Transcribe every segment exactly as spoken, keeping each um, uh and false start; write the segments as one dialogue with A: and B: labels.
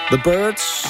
A: The Birds.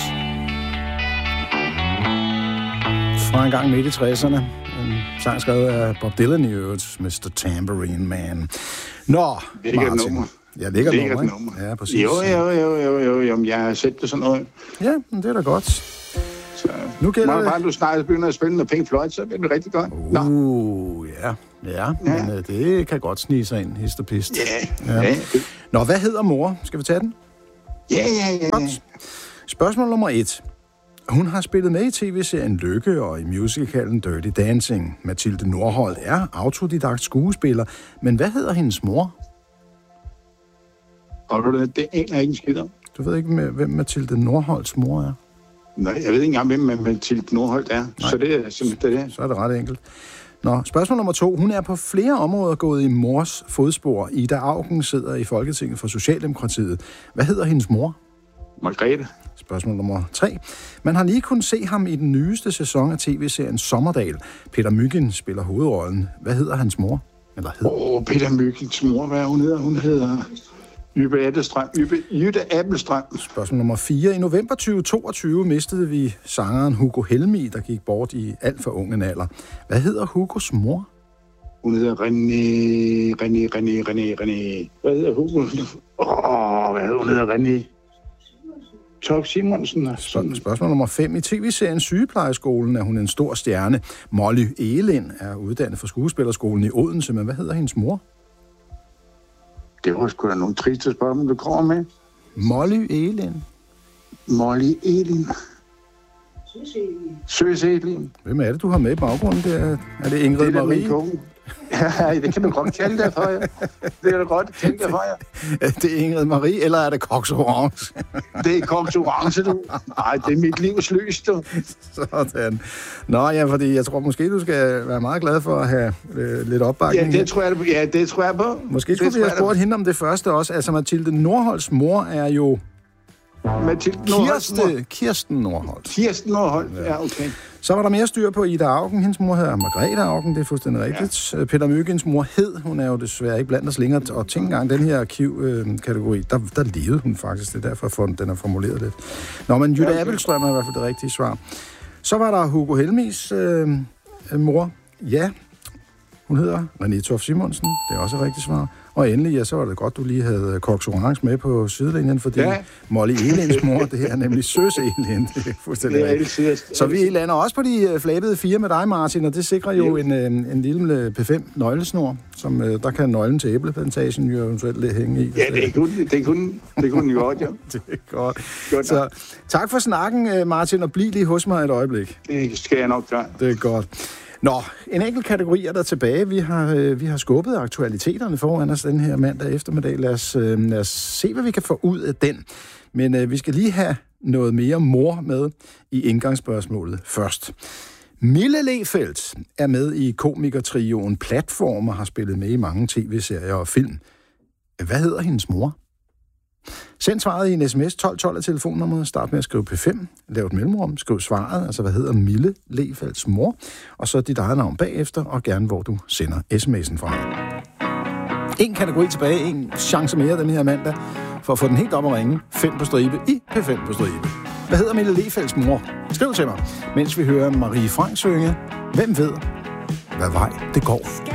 A: Fra en gang midt i tresserne. En sang skrevet af Bob Dylan i øvrigt, mister Tambourine Man. Nå,
B: det er
A: Martin.
B: nummer.
A: Ja, det er
B: et
A: nummer,
B: nummer.
A: Ja, præcis.
B: Jo, jo, jo, jo, jo, jo. Jeg har set det sådan noget.
A: Ja, men det er da godt.
B: Så
A: nu gælder det.
B: Bare du snart begynder at spille noget Pink Floyd, så bliver det rigtig godt.
A: Uh, ja. Ja, ja, men uh, det kan godt snige sig ind, hist og pist.
B: Ja, ja. ja.
A: Nå, hvad hedder mor? Skal vi tage den?
B: Ja, ja, ja.
A: Godt. Spørgsmål nummer et. Hun har spillet med i tv-serien Lykke og i musicalen Dirty Dancing. Mathilde Nordholt er autodidakt skuespiller, men hvad hedder hendes mor?
B: Og du det, det aner jeg ikke en skid om.
A: Du ved ikke, hvem Mathilde Nordholts mor er?
B: Nej, jeg ved ikke engang, hvem Mathilde Nordholt er. Nej. Så det er simpelthen det.
A: Så er det ret enkelt. Nå, spørgsmål nummer to. Hun er på flere områder gået i mors fodspor. Ida Auken sidder i Folketinget for Socialdemokratiet. Hvad hedder hendes mor?
B: Margrethe.
A: Spørgsmål nummer tre. Man har lige kunnet se ham i den nyeste sæson af tv-serien Sommerdal. Peter Myggen spiller hovedrollen. Hvad hedder hans mor? Eller hed?
B: Åh, oh, Peter Myggens mor, hvad hun hedder? Hun hedder Jytte Appelstrøm. Jytte Appelstrøm.
A: Spørgsmål nummer fire. I november tyve toogtyve mistede vi sangeren Hugo Helmig, der gik bort i alt for ung en alder. Hvad hedder Hugos mor?
B: Hun hedder René, René, René, René, René. Hvad hedder Hugo? Åh, oh, hvad hedder hun? hedder René. Tok Simonsen.
A: Spørgsmål, spørgsmål nummer fem. I tv-serien Sygeplejeskolen er hun en stor stjerne. Molly Egelind er uddannet fra skuespillerskolen i Odense, men hvad hedder hendes mor?
B: Det var sgu da nogle triste spørgsmål, du kommer med.
A: Molly Egelind.
B: Molly Egelind. Søs Egelind.
A: Hvem er det, du har med i baggrunden? Det er, er det Ingrid
B: det er
A: Marie?
B: Det Ja, det kan du godt kalde det for jer. Det kan du godt kalde det for jer.
A: Det er Ingrid Marie, eller er det Cox Orange?
B: Det er Cox Orange, du. Nej, det er mit livs lys, du.
A: Sådan. Nå ja, fordi jeg tror måske, du skal være meget glad for at have øh, lidt opbakning.
B: Ja, det tror jeg, ja, det tror jeg på.
A: Måske skulle
B: det
A: vi have spurgt hende om det første også. Altså, Mathilde Nordholts mor er jo...
B: Mathilde Nordholts mor.
A: Kirsten Nordholt.
B: Kirsten Nordholt, ja. ja, okay.
A: Så var der mere styr på Ida Auken. Hendes mor hedder Margrethe Auken, det er fuldstændig rigtigt. Ja. Peter Myggens mor hed, hun er jo desværre ikke blandt os længere, og tænk engang, den her arkivkategori, øh, der, der levede hun faktisk, det er derfor, for, den er formuleret lidt. Nå, men Jytte ja, okay. Appelstrøm er i hvert fald det rigtige svar. Så var der Hugo Helmigs øh, mor. Ja, hun hedder René Toft Simonsen, det er også et rigtigt svar. Og endelig, ja, så var det godt, du lige havde Cox Orange med på sidelinjen, fordi ja. Molly Egelinds mor, det er nemlig Søs Egelind. Det er fuldstændig rigtigt. Så vi lander også på de flabede fire med dig, Martin, og det sikrer jo en, en, en lille P fem nøglesnor, som der kan nøglen til æbleplantagen jo eventuelt hænge i.
B: Ja, det kunne det kunne, det kunne jo godt, ja.
A: Det er godt. godt så tak for snakken, Martin, og bliv lige hos mig et øjeblik.
B: Det skal jeg nok gøre.
A: Det er godt. Nå, en enkelt kategori er der tilbage. Vi har, øh, vi har skubbet aktualiteterne foran os den her mandag eftermiddag. Lad os, øh, lad os se, hvad vi kan få ud af den. Men øh, vi skal lige have noget mere mor med i indgangsspørgsmålet først. Mille Lefeldt er med i komikertrioen Platform og har spillet med i mange tv-serier og film. Hvad hedder hendes mor? Send svaret i en sms tolv tolv af telefonnummeret. Start med at skrive P fem. Lav et mellemrum. Skriv svaret, altså hvad hedder Mille Lefeldts mor. Og så dit eget navn bagefter, og gerne hvor du sender sms'en fra. En kategori tilbage, en chance mere den her mandag, for at få den helt op at ringe. Fem på stribe i P fem på stribe. Hvad hedder Mille Lefeldts mor? Skriv til mig, mens vi hører Marie Frank synge. Hvem ved, hvad vej det går?